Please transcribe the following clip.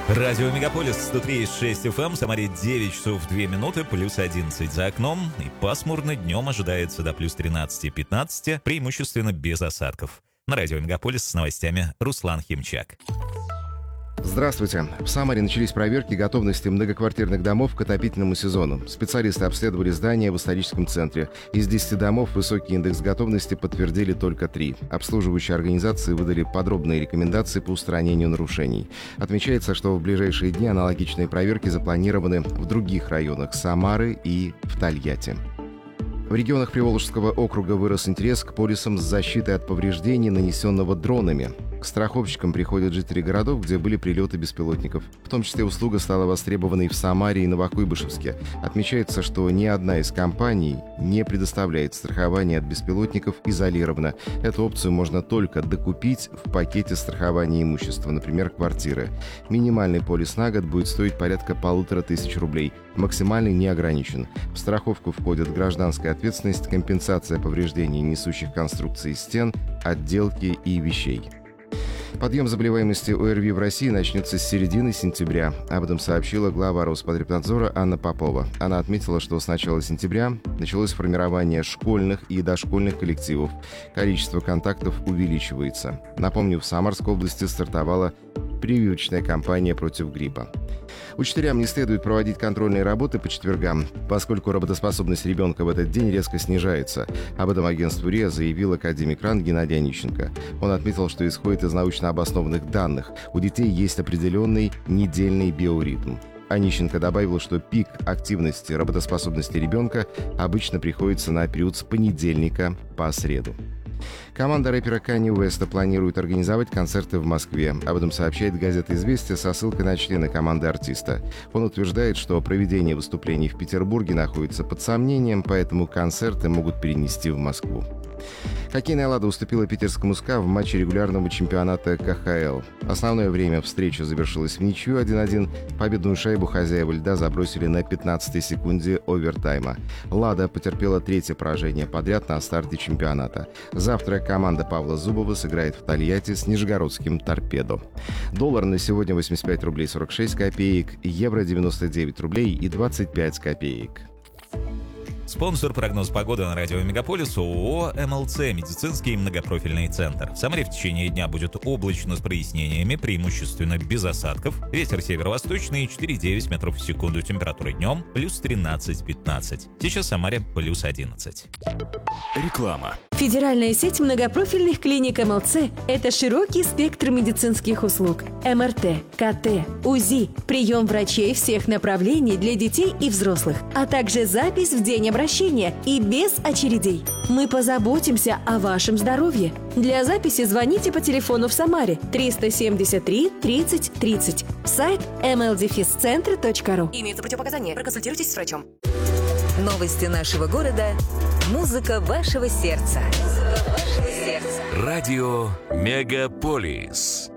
Радио Мегаполис 103,6 FM, в Самаре 9 часов 2 минуты, плюс 11 за окном. И пасмурно, днем ожидается до плюс 13-15, преимущественно без осадков. На Радио Мегаполис с новостями Руслан Химчак. Здравствуйте. В Самаре начались проверки готовности многоквартирных домов к отопительному сезону. Специалисты обследовали здания в историческом центре. Из 10 домов высокий индекс готовности подтвердили только 3. Обслуживающие организации выдали подробные рекомендации по устранению нарушений. Отмечается, что в ближайшие дни аналогичные проверки запланированы в других районах Самары и в Тольятти. В регионах Приволжского округа вырос интерес к полисам с защитой от повреждений, нанесенного дронами. К страховщикам приходят жители городов, где были прилеты беспилотников. В том числе услуга стала востребованной в Самаре и Новокуйбышевске. Отмечается, что ни одна из компаний не предоставляет страхование от беспилотников изолированно. Эту опцию можно только докупить в пакете страхования имущества, например, квартиры. Минимальный полис на год будет стоить порядка 1500 рублей. Максимальный не ограничен. В страховку входят гражданская ответственность, компенсация повреждений несущих конструкций стен, отделки и вещей. Подъем заболеваемости ОРВИ в России начнется с середины сентября. Об этом сообщила глава Роспотребнадзора Анна Попова. Она отметила, что с начала сентября началось формирование школьных и дошкольных коллективов. Количество контактов увеличивается. Напомню, в Самарской области стартовала прививочная кампания против гриппа. Учителям не следует проводить контрольные работы по четвергам, поскольку работоспособность ребенка в этот день резко снижается. Об этом агентству РИА заявил академик РАН Геннадий Онищенко. Он отметил, что исходит из научно обоснованных данных. У детей есть определенный недельный биоритм. Онищенко добавил, что пик активности работоспособности ребенка обычно приходится на период с понедельника по среду. Команда рэпера Канье Уэста планирует организовать концерты в Москве. Об этом сообщает газета «Известия» со ссылкой на члена команды артиста. Он утверждает, что проведение выступлений в Петербурге находится под сомнением, поэтому концерты могут перенести в Москву. Хоккейная «Лада» уступила питерскому «СКА» в матче регулярного чемпионата КХЛ. Основное время встречи завершилось в ничью 1-1. Победную шайбу хозяева льда забросили на 15-й секунде овертайма. «Лада» потерпела третье поражение подряд на старте чемпионата. Завтра команда Павла Зубова сыграет в Тольятти с нижегородским «Торпедо». Доллар на сегодня 85 рублей 46 копеек, евро 99 рублей и 25 копеек. Спонсор прогноз погоды на Радио Мегаполис ООО «МЛЦ» медицинский многопрофильный центр. В Самаре в течение дня будет облачно с прояснениями, преимущественно без осадков. Ветер северо-восточный 4,9 метров в секунду. Температура днем плюс 13-15. Сейчас в Самаре плюс 11. Реклама. Федеральная сеть многопрофильных клиник МЛЦ – это широкий спектр медицинских услуг. МРТ, КТ, УЗИ, прием врачей всех направлений для детей и взрослых, а также запись в день обращения и без очередей. Мы позаботимся о вашем здоровье. Для записи звоните по телефону в Самаре 373 30 30. Сайт mldefiscentre.ru. Имеются противопоказания. Проконсультируйтесь с врачом. Новости нашего города. Музыка вашего сердца. Радио Мегаполис.